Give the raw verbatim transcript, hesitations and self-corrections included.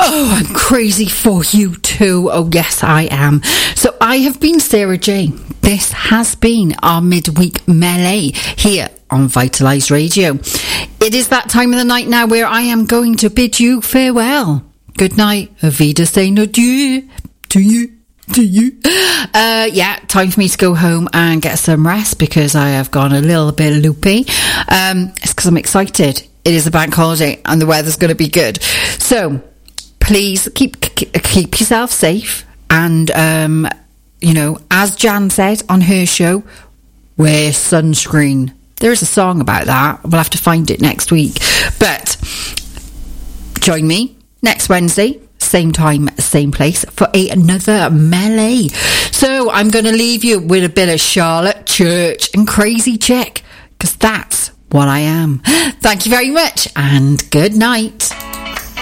Oh, I'm crazy for you too. Oh, yes, I am. So I have been Sarah Jane. This has been our midweek melee here on Vitalise Radio. It is that time of the night now where I am going to bid you farewell. Good night. Avida saying adieu to you. To you. Uh, yeah, time for me to go home and get some rest because I have gone a little bit loopy. Um, it's because I'm excited. It is a bank holiday and the weather's going to be good. So please keep keep yourself safe. And, um, you know, as Jan said on her show, wear sunscreen. There is a song about that. We'll have to find it next week. But join me next Wednesday. Same time, same place for a, another melee. So I'm going to leave you with a bit of Charlotte Church and Crazy Chick, because that's what I am. Thank you very much and good night.